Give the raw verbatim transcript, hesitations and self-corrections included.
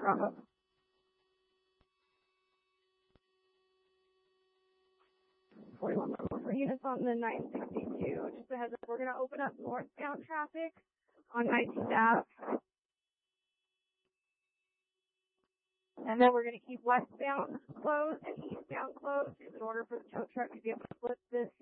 truck. forty-one more for units on the nine sixty-two. Just a heads up, we're going to open up northbound traffic on nineteenth Avenue. And then we're going to keep westbound closed and eastbound closed in order for the tow truck to be able to flip this